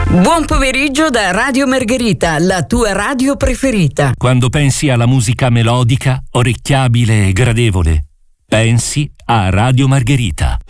Buon pomeriggio da Radio Margherita, la tua radio preferita. Quando pensi alla musica melodica, orecchiabile e gradevole, pensi a Radio Margherita.